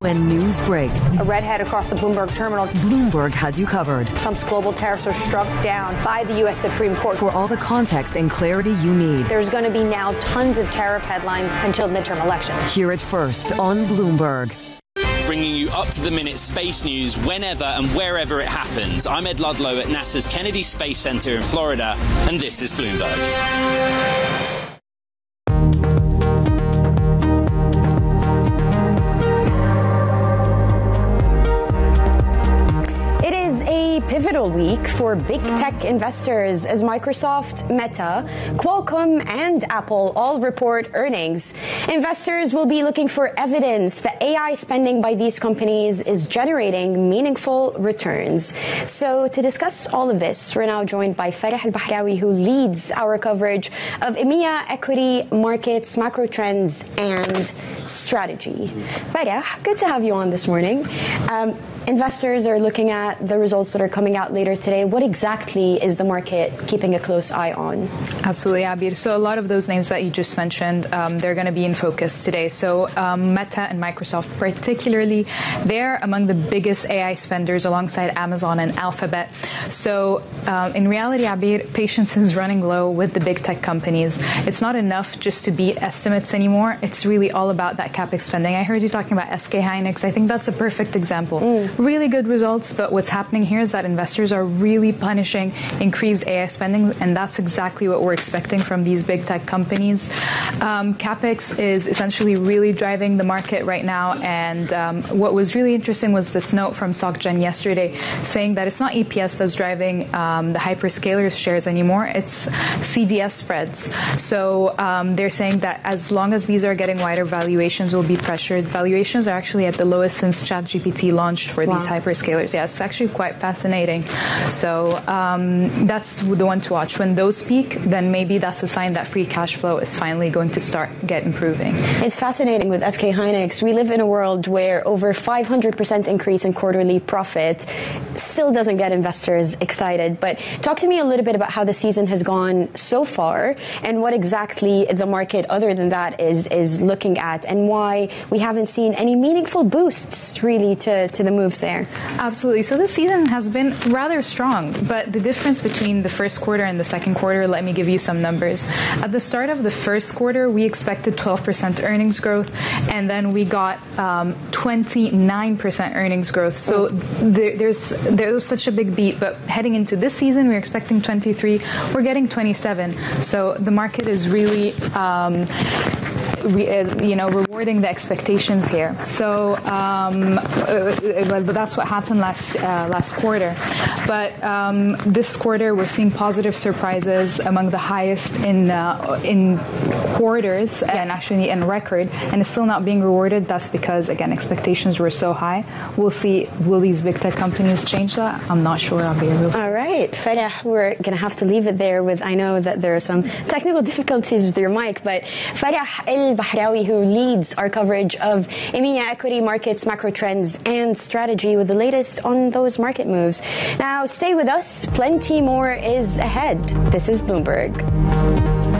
When news breaks, a redhead across the Bloomberg terminal. Bloomberg has you covered. Trump's global tariffs are struck down by the U.S. Supreme Court. For all the context and clarity you need, There's going to be now tons of tariff headlines until midterm elections. Hear it first on Bloomberg. Bringing you up-to-the-minute space news whenever and wherever it happens. I'm Ed Ludlow at NASA's Kennedy Space Center in Florida, and this is Bloomberg. Pivotal week for big tech investors as Microsoft, Meta, Qualcomm, and Apple all report earnings. Investors will be looking for evidence that AI spending by these companies is generating meaningful returns. So to discuss all of this, we're now joined by Farah Al-Bahrawi, who leads our coverage of EMEA equity markets, macro trends, and strategy. Farah, good to have you on this morning. Investors are looking at the results that are coming out later today. What exactly is the market keeping a close eye on? Absolutely, Abir. So a lot of those names that you just mentioned, they're going to be in focus today. So Meta and Microsoft particularly, they're among the biggest AI spenders alongside Amazon and Alphabet. So in reality, Abir, patience is running low with the big tech companies. It's not enough just to beat estimates anymore. It's really all about that CapEx spending. I heard you talking about SK Hynix. I think that's a perfect example. Really good results, but what's happening here is that investors are really punishing increased AI spending, and that's exactly what we're expecting from these big tech companies. CapEx is essentially really driving the market right now, and what was really interesting was this note from SocGen yesterday saying that it's not EPS that's driving the hyperscalers shares anymore, it's CDS spreads. So they're saying that as long as these are getting wider, valuations will be pressured. Valuations are actually at the lowest since ChatGPT launched for these hyperscalers. Yeah, it's actually quite fascinating. So that's the one to watch. When those peak, then maybe that's a sign that free cash flow is finally going to get improving. It's fascinating with SK Hynix. We live in a world where over 500% increase in quarterly profit still doesn't get investors excited. But talk to me a little bit about how the season has gone so far and what exactly the market, other than that, is looking at, and why we haven't seen any meaningful boosts really to the moves there. Absolutely. So this season has been rather strong, but the difference between the first quarter and the second quarter, let me give you some numbers. At the start of the first quarter, we expected 12% earnings growth, and then we got 29% earnings growth. So there was such a big beat, but heading into this season, we're expecting 23. We're getting 27. So the market is really rewarding the expectations here. So that's what happened last quarter. But this quarter, we're seeing positive surprises among the highest in quarters and actually in record, and it's still not being rewarded. That's because, again, expectations were so high. We'll see. Will these big tech companies change that? I'm not sure. All right, Farah, we're going to have to leave it there. I know that there are some technical difficulties with your mic, but Farah Al-Bahrawi, who leads our coverage of EMEA equity markets, macro trends, and strategy with the latest on those market moves. Now, stay with us. Plenty more is ahead. This is Bloomberg.